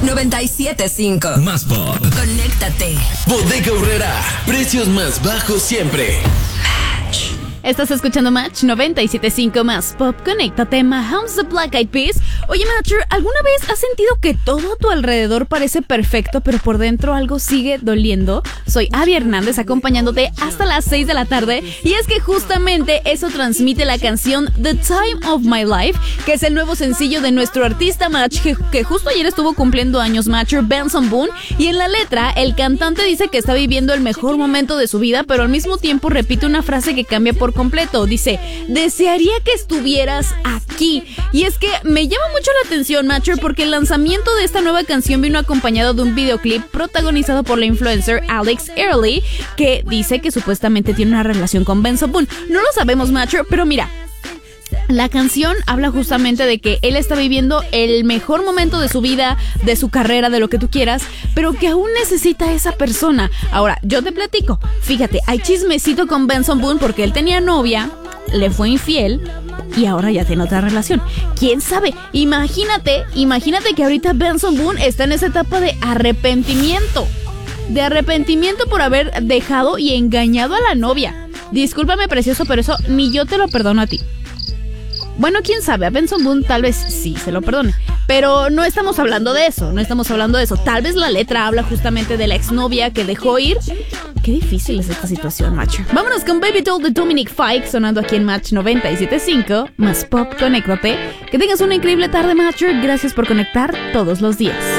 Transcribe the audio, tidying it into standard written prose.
97.5. Más pop. Conéctate. Bodega Aurrera. Precios más bajos siempre. Estás escuchando Match 97.5 Más Pop. Conéctate, Mahomes the Black Eyed Peas. Oye, Matcher, ¿alguna vez has sentido que todo a tu alrededor parece perfecto, pero por dentro algo sigue doliendo? Soy Abby Hernández, acompañándote hasta las 6 de la tarde. Y es que justamente eso transmite la canción The Time of My Life, que es el nuevo sencillo de nuestro artista Match, que justo ayer estuvo cumpliendo años, Matcher, Benson Boone. Y en la letra, el cantante dice que está viviendo el mejor momento de su vida, pero al mismo tiempo repite una frase que cambia por completo. Dice: desearía que estuvieras aquí. Y es que me llama mucho la atención, Matcher, porque el lanzamiento de esta nueva canción vino acompañado de un videoclip protagonizado por la influencer Alex Early, que dice que supuestamente tiene una relación con Benson Boone. No lo sabemos, Matcher, pero mira, la canción habla justamente de que él está viviendo el mejor momento de su vida, de su carrera, de lo que tú quieras, pero que aún necesita a esa persona. Ahora, yo te platico. Fíjate, hay chismecito con Benson Boone porque él tenía novia, le fue infiel y ahora ya tiene otra relación. ¿Quién sabe? Imagínate que ahorita Benson Boone está en esa etapa de arrepentimiento. De arrepentimiento por haber dejado y engañado a la novia. Discúlpame, precioso, pero eso ni yo te lo perdono a ti. Bueno, quién sabe, a Benson Boone tal vez sí se lo perdone, pero no estamos hablando de eso, Tal vez la letra habla justamente de la exnovia que dejó ir. Qué difícil es esta situación, Matcher. Vámonos con Baby Doll de Dominic Fike, sonando aquí en Match 97.5, Más Pop. Conéctate. Que tengas una increíble tarde, Matcher. Gracias por conectar todos los días.